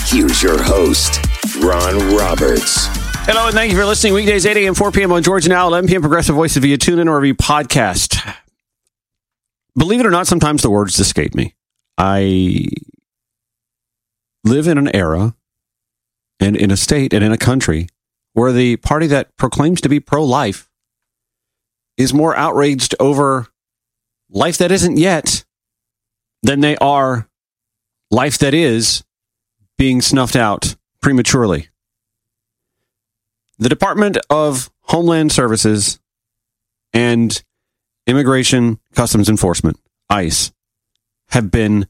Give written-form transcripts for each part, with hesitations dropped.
Here's your host, Ron Roberts. Hello, and thank you for listening. Weekdays, 8 a.m., 4 p.m. on Georgia Now, 11 p.m. Progressive Voices via TuneIn or via podcast. Believe it or not, sometimes the words escape me. I live in an era and in a state and in a country where the party that proclaims to be pro-life is more outraged over life that isn't yet than they are life that is being snuffed out prematurely. The Department of Homeland Services and Immigration Customs Enforcement, ICE, have been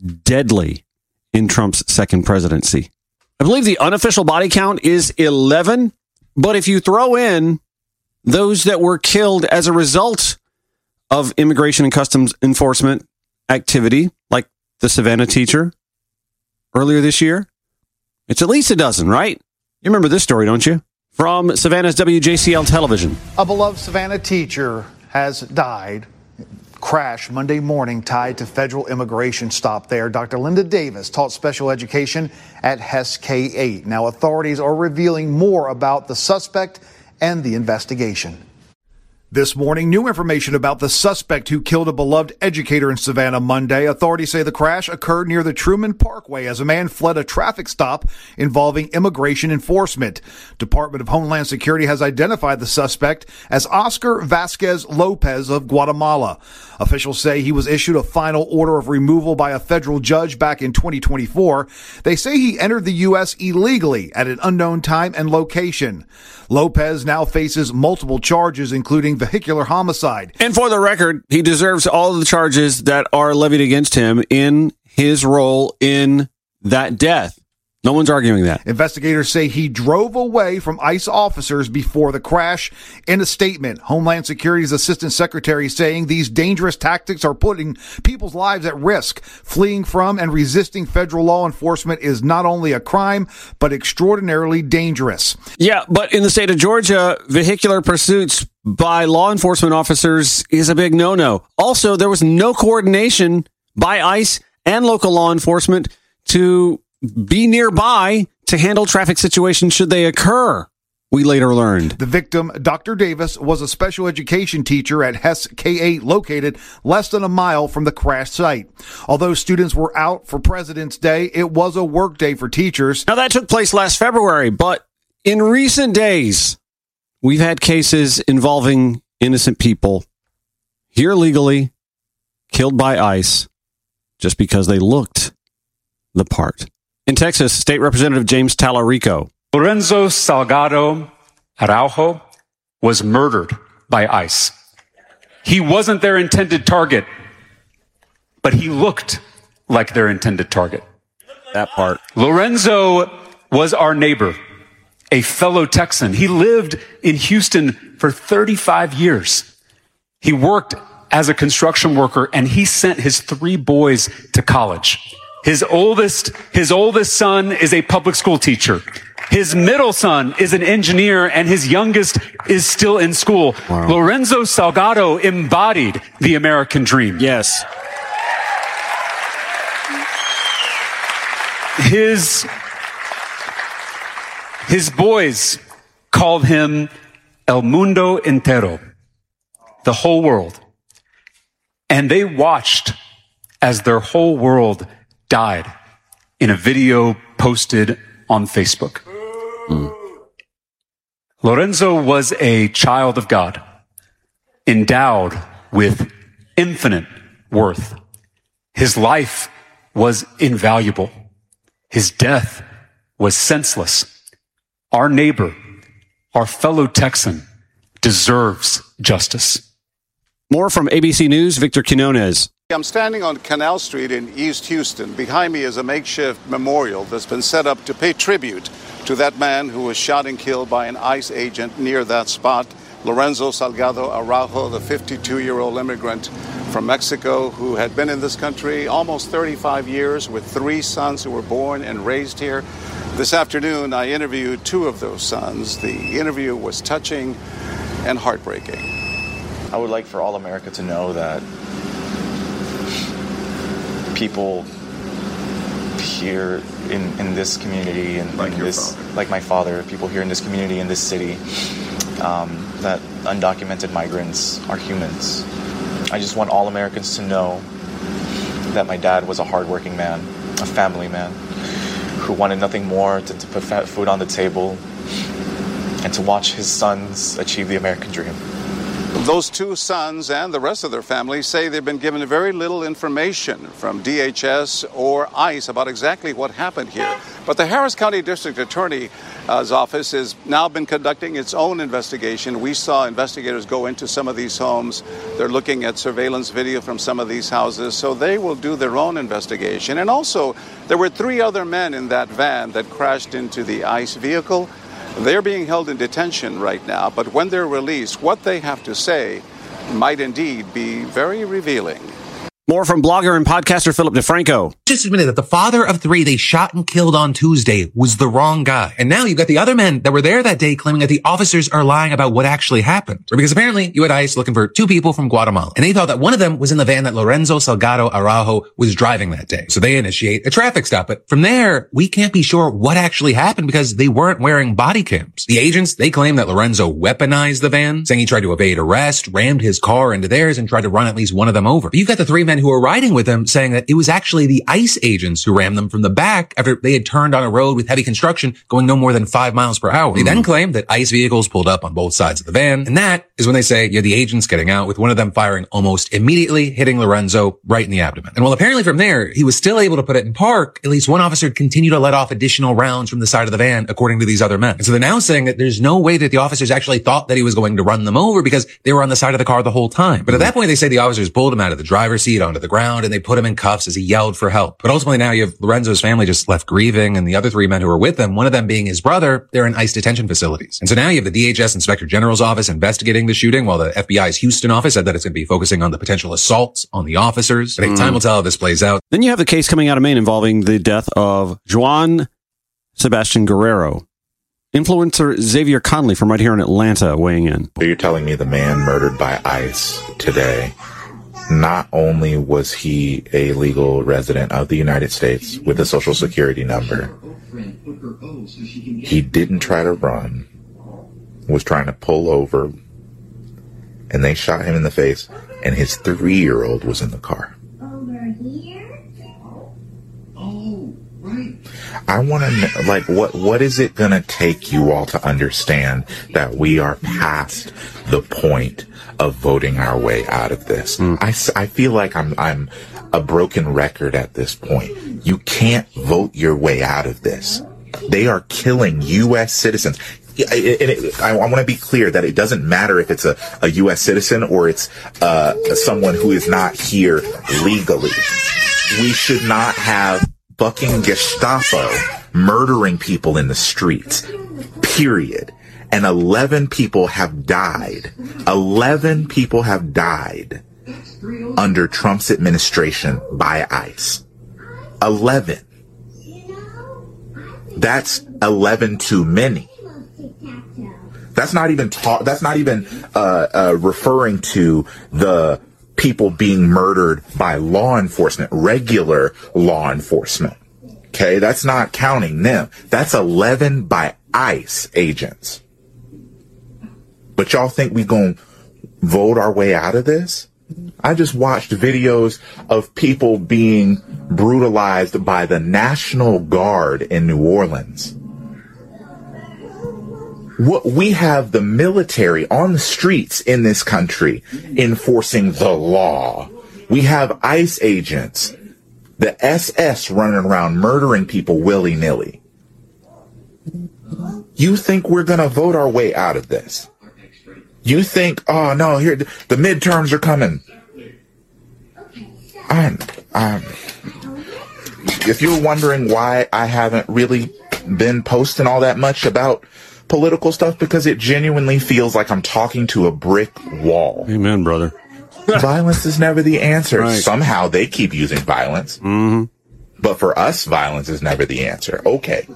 deadly in Trump's second presidency. I believe the unofficial body count is 11, but if you throw in those that were killed as a result of Immigration and Customs Enforcement activity, like the Savannah teacher earlier this year, it's at least a dozen, right? You remember this story, don't you? From Savannah's WJCL television. A beloved Savannah teacher has died. Crash Monday morning tied to federal immigration stop there. Dr. Linda Davis taught special education at Hess K-8. Now authorities are revealing more about the suspect and the investigation. This morning, new information about the suspect who killed a beloved educator in Savannah Monday. Authorities say the crash occurred near the Truman Parkway as a man fled a traffic stop involving immigration enforcement. Department of Homeland Security has identified the suspect as Oscar Vasquez Lopez of Guatemala. Officials say he was issued a final order of removal by a federal judge back in 2024. They say he entered the U.S. illegally at an unknown time and location. Lopez now faces multiple charges, including vehicular homicide. And for the record, he deserves all of the charges that are levied against him in his role in that death. No one's arguing that. Investigators say he drove away from ICE officers before the crash. In a statement, Homeland Security's Assistant Secretary saying these dangerous tactics are putting people's lives at risk. Fleeing from and resisting federal law enforcement is not only a crime, but extraordinarily dangerous. Yeah, but in the state of Georgia, vehicular pursuits by law enforcement officers is a big no-no. Also, there was no coordination by ICE and local law enforcement to be nearby to handle traffic situations should they occur, we later learned. The victim, Dr. Davis, was a special education teacher at Hess K-8, located less than a mile from the crash site. Although students were out for President's Day, it was a work day for teachers. Now, that took place last February, but in recent days, we've had cases involving innocent people here legally, killed by ICE, just because they looked the part. In Texas, State Representative James Talarico. Lorenzo Salgado Araujo was murdered by ICE. He wasn't their intended target, but he looked like their intended target. That part. Lorenzo was our neighbor, a fellow Texan. He lived in Houston for 35 years. He worked as a construction worker, and he sent his 3 boys to college. His oldest son is a public school teacher. His middle son is an engineer, and his youngest is still in school. Wow. Lorenzo Salgado embodied the American dream. Yes. His boys called him El Mundo Entero, the whole world. And they watched as their whole world died in a video posted on Facebook. Lorenzo was a child of God, endowed with infinite worth. His life was invaluable. His death was senseless. Our neighbor, our fellow Texan, deserves justice. More from ABC News, Victor Quinones. I'm standing on Canal Street in East Houston. Behind me is a makeshift memorial that's been set up to pay tribute to that man who was shot and killed by an ICE agent near that spot. Lorenzo Salgado Araujo, the 52-year-old immigrant from Mexico who had been in this country almost 35 years with 3 sons who were born and raised here. This afternoon, I interviewed 2 of those sons. The interview was touching and heartbreaking. I would like for all America to know that people here in this community and like my father, people here in this community, in this city, that undocumented migrants are humans. I just want all Americans to know that my dad was a hardworking man, a family man, who wanted nothing more than to put food on the table and to watch his sons achieve the American dream. Those two sons and the rest of their family say they've been given very little information from DHS or ICE about exactly what happened here. But the Harris County District Attorney's office has now been conducting its own investigation. We saw investigators go into some of these homes. They're looking at surveillance video from some of these houses, so they will do their own investigation. And also, there were 3 other men in that van that crashed into the ICE vehicle. They're being held in detention right now, but when they're released, what they have to say might indeed be very revealing. More from blogger and podcaster Philip DeFranco. Just admitted that the father of 3 they shot and killed on Tuesday was the wrong guy. And now you've got the other men that were there that day claiming that the officers are lying about what actually happened. Because apparently you had ICE looking for 2 people from Guatemala. And they thought that one of them was in the van that Lorenzo Salgado Araujo was driving that day. So they initiate a traffic stop. But from there, we can't be sure what actually happened because they weren't wearing body cams. The agents, they claim that Lorenzo weaponized the van, saying he tried to evade arrest, rammed his car into theirs, and tried to run at least one of them over. But you've got the 3 men who were riding with him saying that it was actually the ICE agents who rammed them from the back after they had turned on a road with heavy construction going no more than 5 miles per hour. They then claimed that ICE vehicles pulled up on both sides of the van. And that is when they say you had the agents getting out with one of them firing almost immediately, hitting Lorenzo right in the abdomen. And while apparently from there, he was still able to put it in park, at least one officer continued to let off additional rounds from the side of the van, according to these other men. And so they're now saying that there's no way that the officers actually thought that he was going to run them over because they were on the side of the car the whole time. But at that point, they say the officers pulled him out of the driver's seat onto the ground and they put him in cuffs as he yelled for help. But ultimately now you have Lorenzo's family just left grieving, and the other 3 men who were with them, one of them being his brother, they're in ICE detention facilities. And so now you have the DHS Inspector General's office investigating the shooting, while the FBI's Houston office said that it's going to be focusing on the potential assaults on the officers. But time will tell how this plays out. Then you have the case coming out of Maine involving the death of Juan Sebastian Guerrero. Influencer Xavier Conley from right here in Atlanta weighing in. So you're telling me the man murdered by ICE today, not only was he a legal resident of the United States with a social security number, he didn't try to run, was trying to pull over, and they shot him in the face, and his 3-year-old was in the car. Over here? Oh, right. I want to know, like, what is it going to take you all to understand that we are past the point of voting our way out of this? I feel like I'm a broken record at this point. You can't vote your way out of this. They are killing U.S. citizens. I want to be clear that it doesn't matter if it's a U.S. citizen or it's someone who is not here legally. We should not have fucking Gestapo murdering people in the streets, period. And 11 people have died. 11 people have died under Trump's administration by ICE. 11. That's 11 too many. That's not even referring to the people being murdered by law enforcement, regular law enforcement. Okay, that's not counting them. That's 11 by ICE agents. But y'all think we gonna vote our way out of this? I just watched videos of people being brutalized by the National Guard in New Orleans. We have the military on the streets in this country enforcing the law. We have ICE agents, the SS running around murdering people willy-nilly. You think we're going to vote our way out of this? You think, oh no, here the midterms are coming. If you're wondering why I haven't really been posting all that much about political stuff, because it genuinely feels like I'm talking to a brick wall. Amen, brother. Violence is never the answer. Right. Somehow they keep using violence. Mm-hmm. But for us, violence is never the answer. Okay.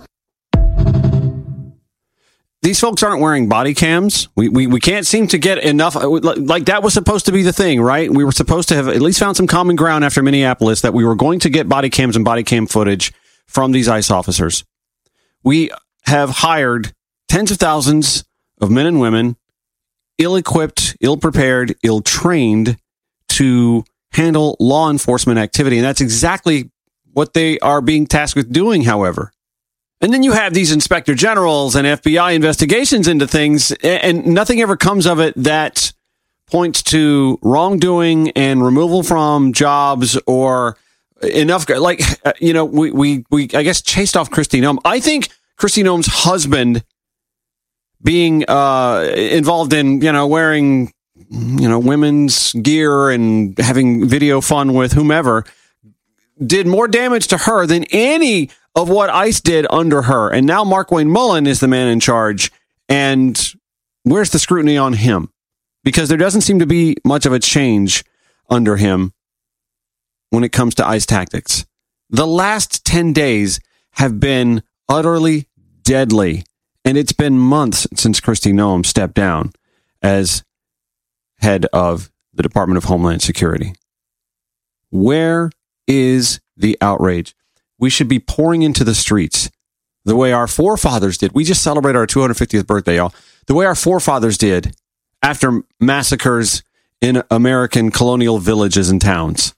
These folks aren't wearing body cams. We can't seem to get enough. Like that was supposed to be the thing, right? We were supposed to have at least found some common ground after Minneapolis that we were going to get body cams and body cam footage from these ICE officers. We have hired tens of thousands of men and women, ill-equipped, ill-prepared, ill-trained to handle law enforcement activity. And that's exactly what they are being tasked with doing, however. And then you have these inspector generals and FBI investigations into things, and nothing ever comes of it that points to wrongdoing and removal from jobs or enough. Like, we I guess chased off Kristi Noem. I think Kristi Noem's husband being involved in, wearing, women's gear and having video fun with whomever did more damage to her than any of what ICE did under her. And now Markwayne Mullin is the man in charge. And where's the scrutiny on him? Because there doesn't seem to be much of a change under him when it comes to ICE tactics. The last 10 days have been utterly deadly. And it's been months since Kristi Noem stepped down as head of the Department of Homeland Security. Where is the outrage? We should be pouring into the streets the way our forefathers did. We just celebrated our 250th birthday, y'all. The way our forefathers did after massacres in American colonial villages and towns.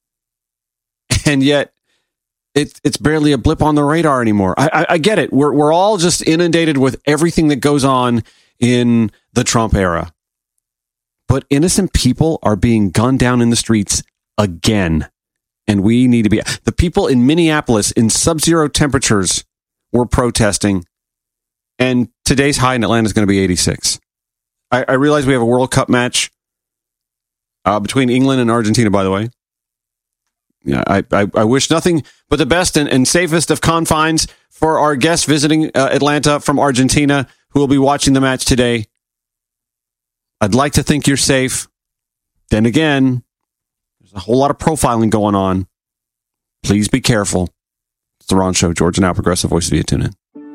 And yet, it's barely a blip on the radar anymore. I get it. We're all just inundated with everything that goes on in the Trump era. But innocent people are being gunned down in the streets again. And we need to be... The people in Minneapolis in sub-zero temperatures were protesting. And today's high in Atlanta is going to be 86. I realize we have a World Cup match between England and Argentina, by the way. Yeah, I wish nothing but the best and safest of confines for our guests visiting Atlanta from Argentina who will be watching the match today. I'd like to think you're safe. Then again, there's a whole lot of profiling going on. Please be careful. It's The Ron Show. Georgia Now, Progressive Voice via TuneIn.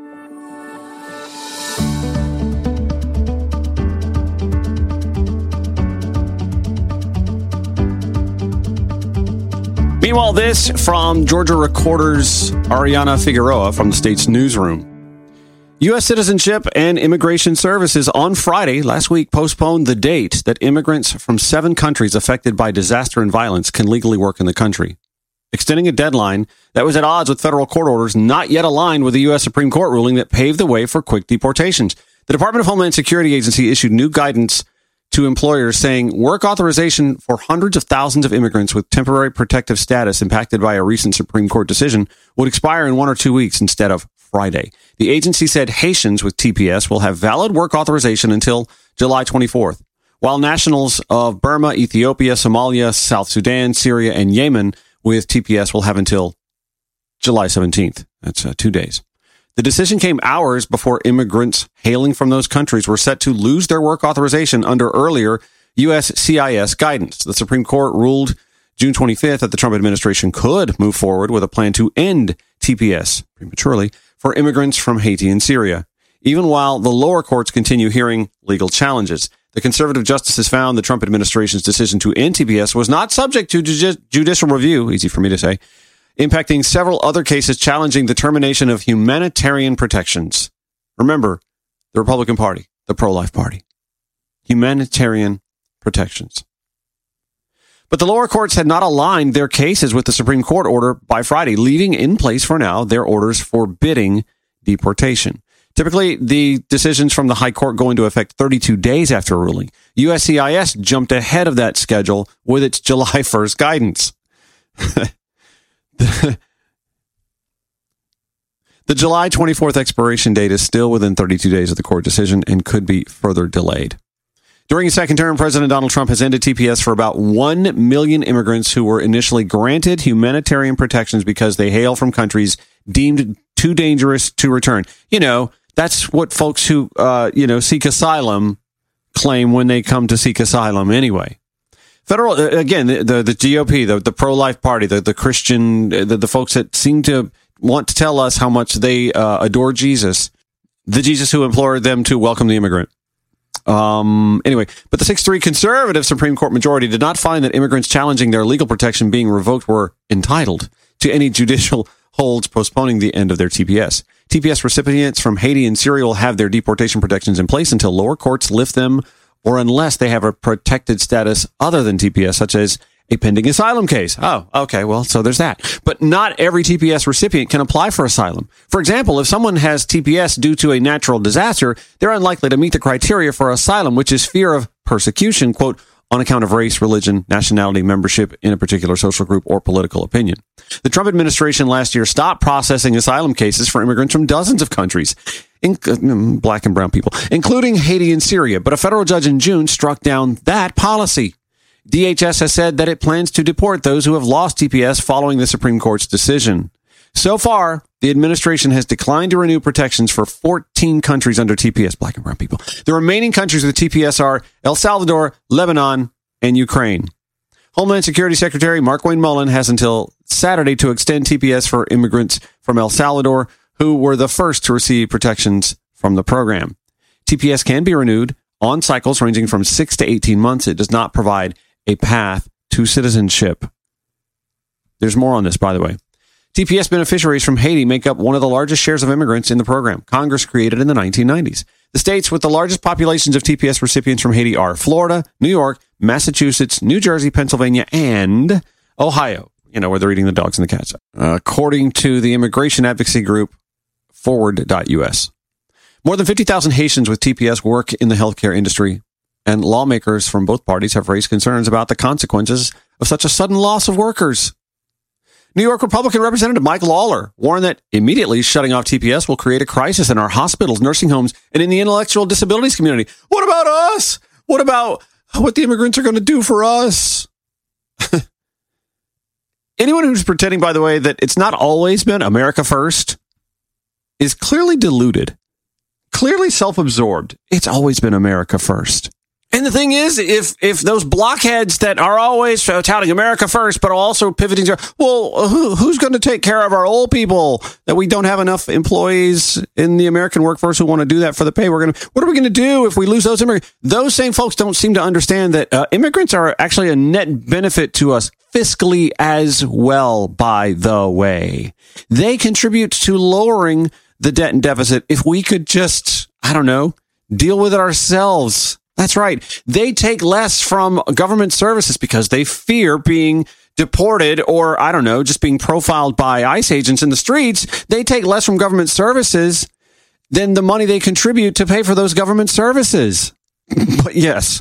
Meanwhile, this from Georgia Recorder's Ariana Figueroa from the state's newsroom. U.S. Citizenship and Immigration Services on Friday last week postponed the date that immigrants from 7 countries affected by disaster and violence can legally work in the country, extending a deadline that was at odds with federal court orders not yet aligned with the U.S. Supreme Court ruling that paved the way for quick deportations. The Department of Homeland Security Agency issued new guidance to employers saying work authorization for hundreds of thousands of immigrants with temporary protective status impacted by a recent Supreme Court decision would expire in 1 or 2 weeks instead of Friday. The agency said Haitians with TPS will have valid work authorization until July 24th, while nationals of Burma, Ethiopia, Somalia, South Sudan, Syria, and Yemen with TPS will have until July 17th. That's 2 days. The decision came hours before immigrants hailing from those countries were set to lose their work authorization under earlier USCIS guidance. The Supreme Court ruled June 25th that the Trump administration could move forward with a plan to end TPS prematurely for immigrants from Haiti and Syria, even while the lower courts continue hearing legal challenges. The conservative justices found the Trump administration's decision to end TPS was not subject to judicial review, easy for me to say, impacting several other cases challenging the termination of humanitarian protections. Remember, the Republican Party, the pro-life party. Humanitarian protections. But the lower courts had not aligned their cases with the Supreme Court order by Friday, leaving in place for now their orders forbidding deportation. Typically, the decisions from the High Court go into effect 32 days after a ruling. USCIS jumped ahead of that schedule with its July 1st guidance. The July 24th expiration date is still within 32 days of the court decision and could be further delayed. During his second term, President Donald Trump has ended TPS for about 1 million immigrants who were initially granted humanitarian protections because they hail from countries deemed too dangerous to return. You know, that's what folks who, seek asylum claim when they come to seek asylum anyway. Federal, again, the GOP, the pro-life party, the Christian, the folks that seem to want to tell us how much they adore Jesus, the Jesus who implored them to welcome the immigrant. Anyway, but the 6-3 conservative Supreme Court majority did not find that immigrants challenging their legal protection being revoked were entitled to any judicial holds postponing the end of their TPS. TPS recipients from Haiti and Syria will have their deportation protections in place until lower courts lift them or unless they have a protected status other than TPS, such as a pending asylum case. Oh, okay. Well, so there's that. But not every TPS recipient can apply for asylum. For example, if someone has TPS due to a natural disaster, they're unlikely to meet the criteria for asylum, which is fear of persecution, quote, on account of race, religion, nationality, membership in a particular social group, or political opinion. The Trump administration last year stopped processing asylum cases for immigrants from dozens of countries, black and brown people, including Haiti and Syria. But a federal judge in June struck down that policy. DHS has said that it plans to deport those who have lost TPS following the Supreme Court's decision. So far, the administration has declined to renew protections for 14 countries under TPS, black and brown people. The remaining countries with TPS are El Salvador, Lebanon, and Ukraine. Homeland Security Secretary Markwayne Mullin has until Saturday to extend TPS for immigrants from El Salvador who were the first to receive protections from the program. TPS can be renewed on cycles ranging from 6 to 18 months. It does not provide a path to citizenship. There's more on this, by the way. TPS beneficiaries from Haiti make up one of the largest shares of immigrants in the program. Congress created in the 1990s. The states with the largest populations of TPS recipients from Haiti are Florida, New York, Massachusetts, New Jersey, Pennsylvania, and Ohio. You know, where they're eating the dogs and the cats. According to the immigration advocacy group, forward.us. More than 50,000 Haitians with TPS work in the healthcare industry, and lawmakers from both parties have raised concerns about the consequences of such a sudden loss of workers. New York Republican Representative Mike Lawler warned that immediately shutting off TPS will create a crisis in our hospitals, nursing homes, and in the intellectual disabilities community. What about us? What about what the immigrants are going to do for us? Anyone who's pretending, by the way, that it's not always been America first is clearly deluded, clearly self-absorbed. It's always been America first. And the thing is, if those blockheads that are always touting America first, but also pivoting to, well, who's going to take care of our old people that we don't have enough employees in the American workforce who want to do that for the pay? What are we going to do if we lose those immigrants? Those same folks don't seem to understand that immigrants are actually a net benefit to us fiscally as well, by the way. They contribute to lowering the debt and deficit if we could just, I don't know, deal with it ourselves. That's right. They take less from government services because they fear being deported or, I don't know, just being profiled by ICE agents in the streets. They take less from government services than the money they contribute to pay for those government services. But yes,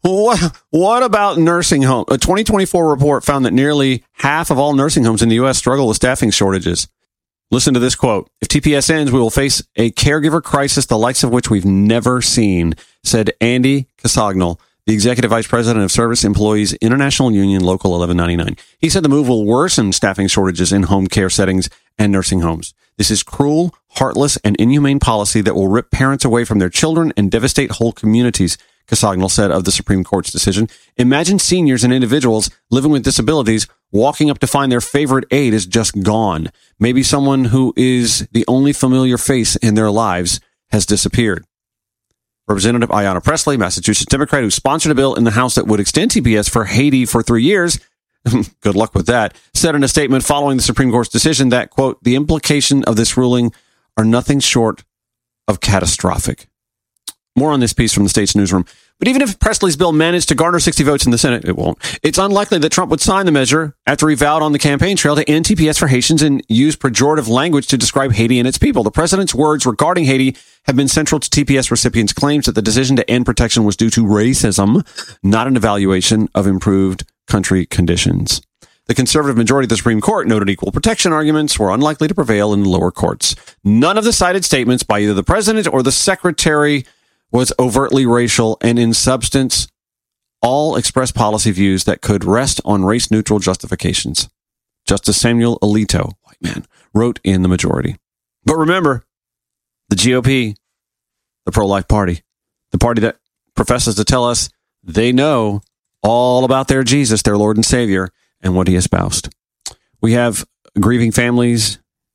what about nursing homes? A 2024 report found that nearly half of all nursing homes in the U.S. struggle with staffing shortages. Listen to this quote. If TPS ends, we will face a caregiver crisis, the likes of which we've never seen, said Andy Casagnol, the Executive Vice President of Service Employees International Union Local 1199. He said the move will worsen staffing shortages in home care settings and nursing homes. This is cruel, heartless, and inhumane policy that will rip parents away from their children and devastate whole communities, Casagnol said of the Supreme Court's decision. Imagine seniors and individuals living with disabilities walking up to find their favorite aide is just gone. Maybe someone who is the only familiar face in their lives has disappeared. Representative Ayanna Pressley, Massachusetts Democrat, who sponsored a bill in the House that would extend TPS for Haiti for 3 years, good luck with that, said in a statement following the Supreme Court's decision that, quote, the implication of this ruling are nothing short of catastrophic. More on this piece from the State's newsroom. But even if Presley's bill managed to garner 60 votes in the Senate, it won't. It's unlikely that Trump would sign the measure after he vowed on the campaign trail to end TPS for Haitians and use pejorative language to describe Haiti and its people. The president's words regarding Haiti have been central to TPS recipients' claims that the decision to end protection was due to racism, not an evaluation of improved country conditions. The conservative majority of the Supreme Court noted equal protection arguments were unlikely to prevail in the lower courts. None of the cited statements by either the president or the secretary was overtly racial, and in substance, all expressed policy views that could rest on race-neutral justifications. Justice Samuel Alito, white man, wrote in the majority. But remember, the GOP, the pro-life party, the party that professes to tell us they know all about their Jesus, their Lord and Savior, and what he espoused. We have grieving families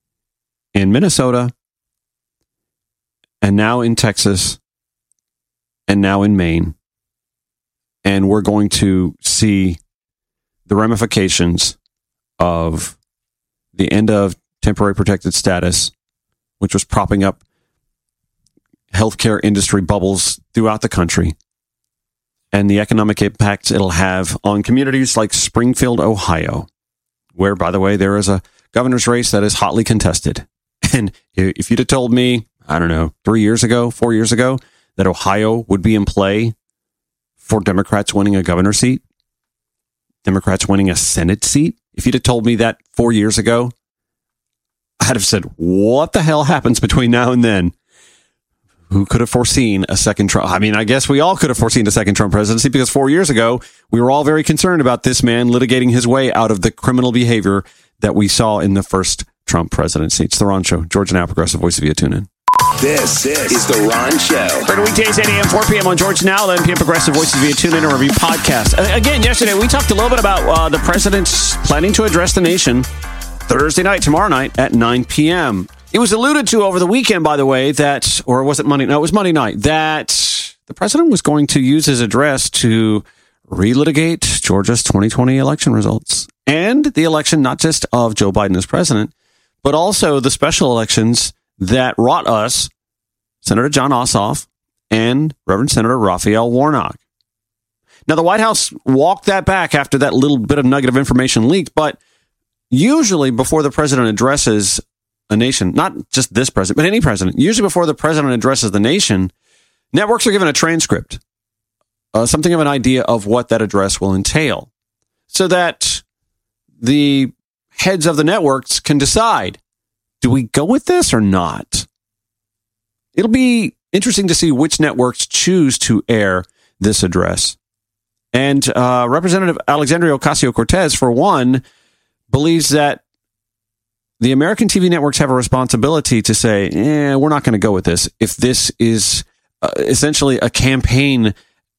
in Minnesota, and now in Texas, and now in Maine. And we're going to see the ramifications of the end of temporary protected status, which was propping up healthcare industry bubbles throughout the country, and the economic impacts it'll have on communities like Springfield, Ohio, where, by the way, there is a governor's race that is hotly contested. And if you'd have told me, I don't know, 4 years ago, that Ohio would be in play for Democrats winning a governor's seat, Democrats winning a Senate seat, if you'd have told me that 4 years ago, I'd have said, what the hell happens between now and then? Who could have foreseen a second Trump? I mean, I guess we all could have foreseen a second Trump presidency, because 4 years ago, we were all very concerned about this man litigating his way out of the criminal behavior that we saw in the first Trump presidency. It's The Ron Show. Georgia Now, Progressive Voice of you. Tune in. This is The Ron Show. For the weekdays, 8 a.m., 4 p.m. on Georgia Now, 11 p.m. Progressive Voices via TuneIn or Review podcast. Again, yesterday, we talked a little bit about the president's planning to address the nation Thursday night, tomorrow night at 9 p.m. It was alluded to over the weekend, by the way, that, or was it Monday? No, it was Monday night, that the president was going to use his address to relitigate Georgia's 2020 election results and the election, not just of Joe Biden as president, but also the special elections that wrought us, Senator Jon Ossoff and Reverend Senator Raphael Warnock. Now, the White House walked that back after that little bit of nugget of information leaked, but usually before the president addresses a nation, not just this president, but any president, usually before the president addresses the nation, networks are given a transcript, something of an idea of what that address will entail, so that the heads of the networks can decide, do we go with this or not? It'll be interesting to see which networks choose to air this address. And Representative Alexandria Ocasio-Cortez, for one, believes that the American TV networks have a responsibility to say, we're not going to go with this if this is essentially a campaign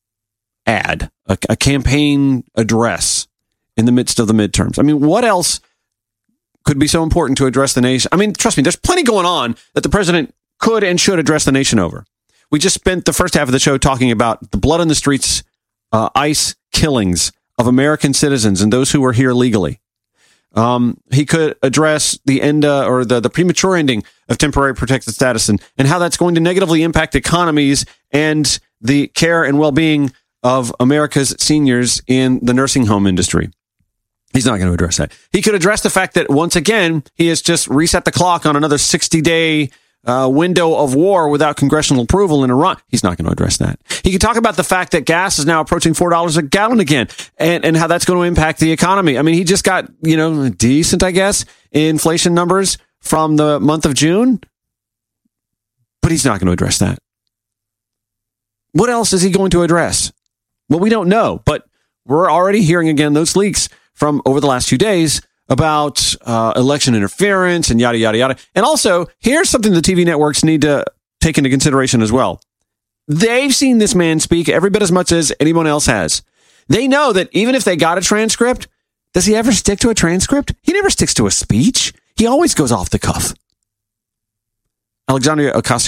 ad, a campaign address in the midst of the midterms. I mean, what else could be so important to address the nation? I mean, trust me, there's plenty going on that the president could and should address the nation over. We just spent the first half of the show talking about the blood on the streets, ICE killings of American citizens and those who were here legally. He could address the end or the premature ending of temporary protected status and how that's going to negatively impact economies and the care and well-being of America's seniors in the nursing home industry. He's not going to address that. He could address the fact that, once again, he has just reset the clock on another 60-day window of war without congressional approval in Iran. He's not going to address that. He could talk about the fact that gas is now approaching $4 a gallon again and how that's going to impact the economy. I mean, he just got, decent, I guess, inflation numbers from the month of June, but he's not going to address that. What else is he going to address? Well, we don't know, but we're already hearing again those leaks from over the last few days about election interference and yada, yada, yada. And also, here's something the TV networks need to take into consideration as well. They've seen this man speak every bit as much as anyone else has. They know that even if they got a transcript, does he ever stick to a transcript? He never sticks to a speech. He always goes off the cuff. Alexandria Ocasio